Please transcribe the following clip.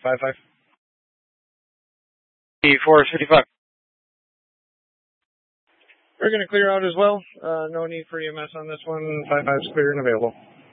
55. 455. We're going to clear out as well. No need for EMS on this one. 55's clear and available.